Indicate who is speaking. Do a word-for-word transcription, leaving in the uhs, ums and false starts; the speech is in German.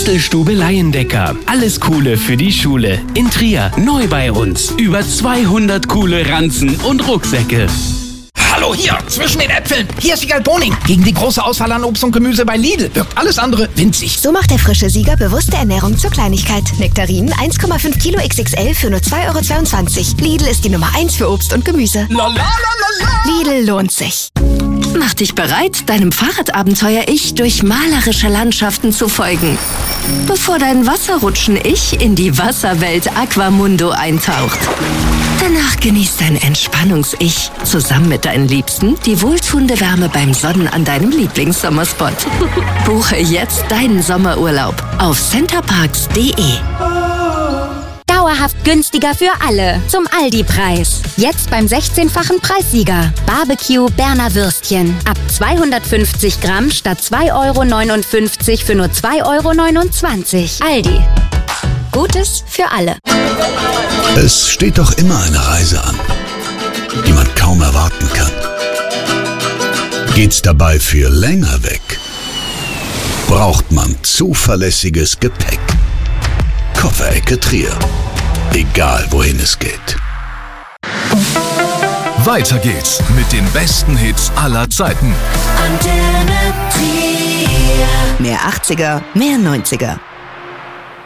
Speaker 1: Bastelstube Laiendecker. Alles Coole für die Schule. In Trier, neu bei uns. Über zweihundert coole Ranzen und Rucksäcke.
Speaker 2: Hallo, hier, zwischen den Äpfeln. Hier ist Sieger Boning. Gegen die große Auswahl an Obst und Gemüse bei Lidl wirkt alles andere winzig.
Speaker 3: So macht der frische Sieger bewusste Ernährung zur Kleinigkeit. Nektarinen eins Komma fünf Kilo X X L für nur zwei Euro zweiundzwanzig. Lidl ist die Nummer eins für Obst und Gemüse.
Speaker 2: La, la, la, la, la.
Speaker 3: Lidl lohnt sich.
Speaker 4: Mach dich bereit, deinem Fahrradabenteuer-Ich durch malerische Landschaften zu folgen, bevor dein Wasserrutschen-Ich in die Wasserwelt Aquamundo eintaucht. Danach genießt dein Entspannungs-Ich zusammen mit deinen Liebsten die wohltuende Wärme beim Sonnen an deinem Lieblingssommerspot. Buche jetzt deinen Sommerurlaub auf centerparks punkt de.
Speaker 5: Dauerhaft günstiger für alle. Zum Aldi-Preis. Jetzt beim sechzehnfachen Preissieger. Barbecue Berner Würstchen. Ab zweihundertfünfzig Gramm statt zwei Euro neunundfünfzig für nur zwei Euro neunundzwanzig. Aldi. Gutes für alle.
Speaker 6: Es steht doch immer eine Reise an, die man kaum erwarten kann. Geht's dabei für länger weg, braucht man zuverlässiges Gepäck. Kofferecke Trier. Egal wohin es geht.
Speaker 7: Weiter geht's mit den besten Hits aller Zeiten.
Speaker 3: Mehr achtziger, mehr neunziger.